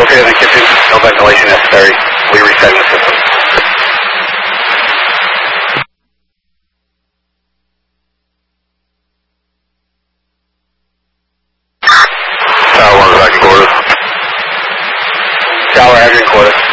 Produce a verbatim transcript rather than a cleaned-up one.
Located in the kitchen, no ventilation necessary. We resetting the system. Tower one, back in quarters. Tower, Adrian, quarters.